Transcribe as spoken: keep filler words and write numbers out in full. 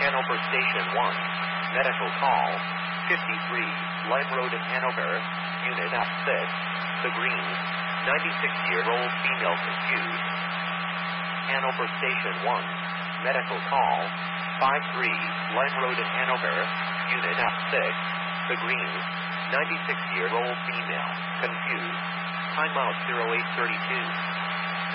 Hanover Station one. Medical call. fifty-three, Lime Road in Hanover. Unit F six. The Greens. ninety-six-year-old female confused. Hanover Station one. Medical call. five three, Lime Road in Hanover. Unit F six. The Greens. ninety-six-year-old female confused. Timeout zero eight thirty-two.